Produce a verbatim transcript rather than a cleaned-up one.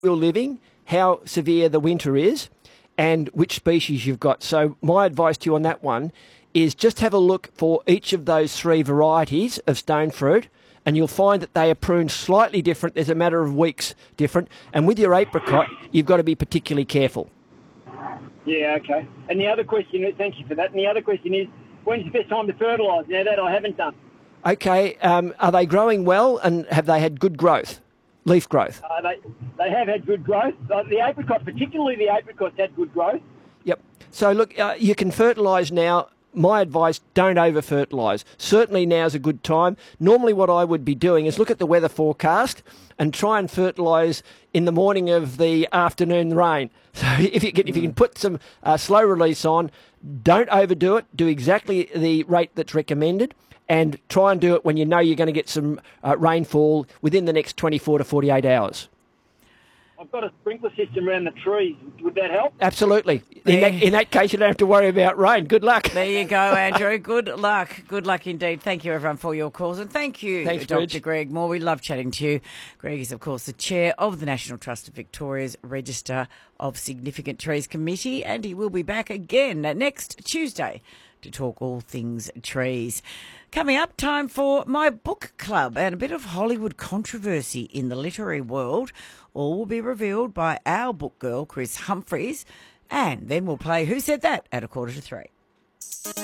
you're living, how severe the winter is, and which species you've got. So my advice to you on that one is just have a look for each of those three varieties of stone fruit, and you'll find that they are pruned slightly different. There's a matter of weeks different. And with your apricot, you've got to be particularly careful. Yeah, okay. And the other question, thank you for that, and the other question is, when's the best time to fertilise? Now, that I haven't done. Okay, um, are they growing well, and have they had good growth, leaf growth? Uh, they, they have had good growth. Uh, the apricot, particularly the apricot's had good growth. Yep. So look, uh, you can fertilise now. My advice, don't over-fertilise. Certainly now's a good time. Normally what I would be doing is look at the weather forecast and try and fertilise in the morning of the afternoon rain. So if you can, if you can put some uh, slow release on, don't overdo it. Do exactly the rate that's recommended, and try and do it when you know you're going to get some uh, rainfall within the next twenty-four to forty-eight hours. I've got a sprinkler system around the trees. Would that help? Absolutely. In that, in that case, you don't have to worry about rain. Good luck. There you go, Andrew. Good luck. Good luck indeed. Thank you, everyone, for your calls. And thank you, Thanks, Doctor Reg. Greg Moore. We love chatting to you. Greg is, of course, the chair of the National Trust of Victoria's Register of Significant Trees Committee, and he will be back again next Tuesday to talk all things trees. Coming up, time for my book club and a bit of Hollywood controversy in the literary world. All will be revealed by our book girl, Chris Humphreys, and then we'll play Who Said That at a quarter to three.